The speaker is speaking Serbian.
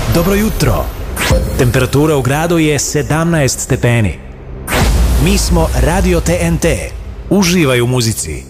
Dobro jutro. Temperatura u gradu je 17 stepeni. Mi smo Radio TNT. Uživaj u muzici.